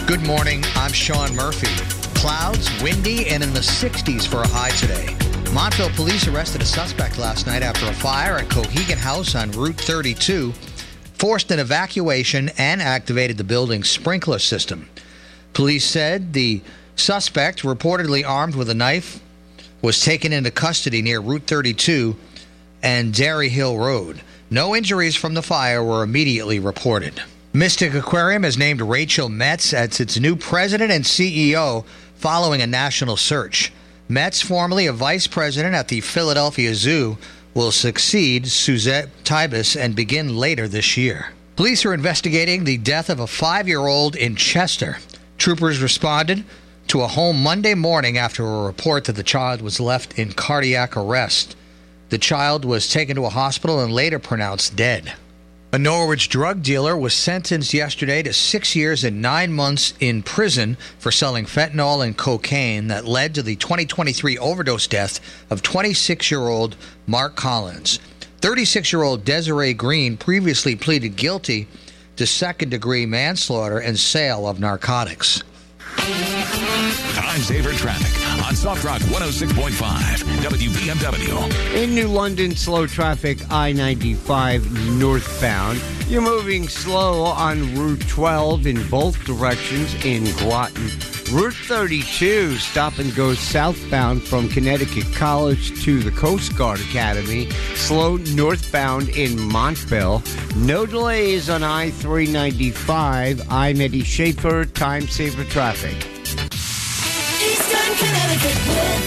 Good morning, I'm Sean Murphy. Clouds, windy, and in the 60s for a high today. Montville police arrested a suspect last night after a fire at Cohegan House on Route 32 forced an evacuation and activated the building's sprinkler system. Police said the suspect, reportedly armed with a knife, was taken into custody near Route 32 and Dairy Hill Road. No injuries from the fire were immediately reported. Mystic Aquarium has named Rachel Metz as its new president and CEO following a national search. Metz, formerly a vice president at the Philadelphia Zoo, will succeed Suzette Tibus and begin later this year. Police are investigating the death of a 5-year-old in Chester. Troopers responded to a home Monday morning after a report that the child was left in cardiac arrest. The child was taken to a hospital and later pronounced dead. A Norwich drug dealer was sentenced yesterday to 6 years and 9 months in prison for selling fentanyl and cocaine that led to the 2023 overdose death of 26-year-old Mark Collins. 36-year-old Desiree Green previously pleaded guilty to second-degree manslaughter and sale of narcotics. Time saver traffic on Soft Rock 106.5 WBMW. In New London, slow traffic, I-95 northbound. You're moving slow on Route 12 in both directions in Groton. Route 32, stop and go southbound from Connecticut College to the Coast Guard Academy. Slow northbound in Montville. No delays on I-395. I'm Eddie Schaefer, time saver traffic. Eastern Connecticut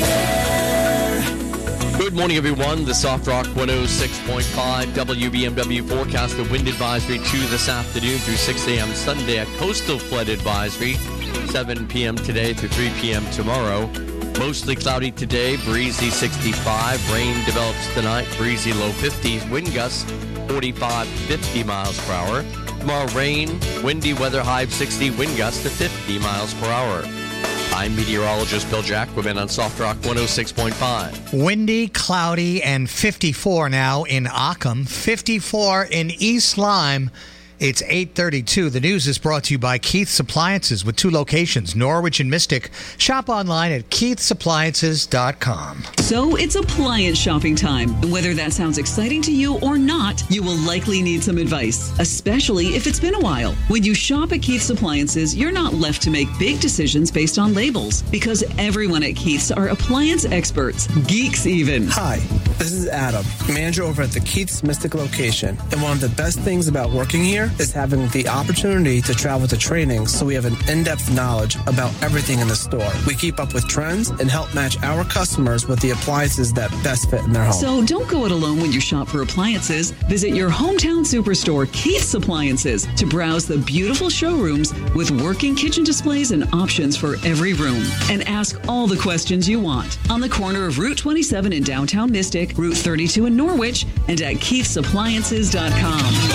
weather. Good morning, everyone. The Soft Rock 106.5 WBMW forecast. The wind advisory to this afternoon through 6 a.m. Sunday. A coastal flood advisory 7 p.m. today through 3 p.m. tomorrow. Mostly cloudy today, breezy 65. Rain develops tonight, breezy low 50s. Wind gusts 45 to 50 miles per hour. Tomorrow, rain, windy weather, high of 60. Wind gusts to 50 miles per hour. I'm meteorologist Bill Jacquemin on Soft Rock 106.5. Windy, cloudy, and 54 now in Ockham, 54 in East Lyme. It's 8:32. The news is brought to you by Keith's Appliances with 2 locations, Norwich and Mystic. Shop online at keithsappliances.com. So it's appliance shopping time. Whether that sounds exciting to you or not, you will likely need some advice, especially if it's been a while. When you shop at Keith's Appliances, you're not left to make big decisions based on labels, because everyone at Keith's are appliance experts, geeks even. Hi, this is Adam, manager over at the Keith's Mystic location. And one of the best things about working here is having the opportunity to travel to trainings, so we have an in-depth knowledge about everything in the store. We keep up with trends and help match our customers with the appliances that best fit in their home. So don't go it alone when you shop for appliances. Visit your hometown superstore, Keith's Appliances, to browse the beautiful showrooms with working kitchen displays and options for every room. And ask all the questions you want on the corner of Route 27 in downtown Mystic, Route 32 in Norwich, and at keithsappliances.com.